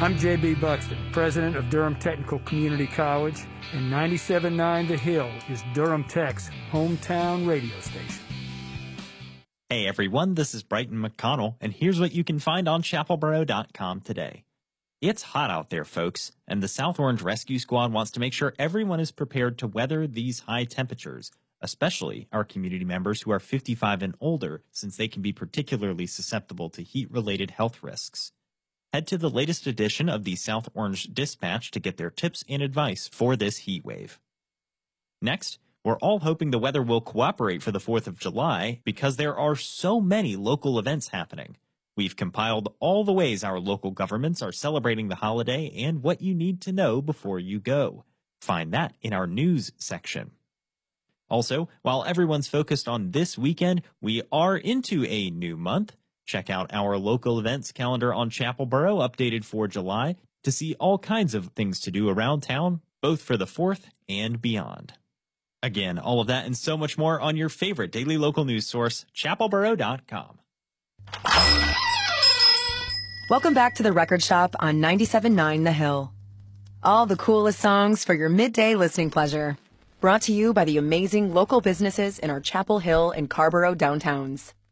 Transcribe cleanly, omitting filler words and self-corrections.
I'm J.B. Buxton, president of Durham Technical Community College, and 97.9 The Hill is Durham Tech's hometown radio station. Hey everyone, this is Brighton McConnell, and here's what you can find on chapelboro.com today. It's hot out there, folks, and the South Orange Rescue Squad wants to make sure everyone is prepared to weather these high temperatures, especially our community members who are 55 and older, since they can be particularly susceptible to heat-related health risks. Head to the latest edition of the South Orange Dispatch to get their tips and advice for this heat wave. Next, we're all hoping the weather will cooperate for the 4th of July because there are so many local events happening. We've compiled all the ways our local governments are celebrating the holiday and what you need to know before you go. Find that in our news section. Also, while everyone's focused on this weekend, we are into a new month. Check out our local events calendar on Chapel Boro, updated for July, to see all kinds of things to do around town, both for the 4th and beyond. Again, all of that and so much more on your favorite daily local news source, chapelboro.com. Welcome back to the Record Shop on 97.9 The Hill. All the coolest songs for your midday listening pleasure. Brought to you by the amazing local businesses in our Chapel Hill and Carborough downtowns.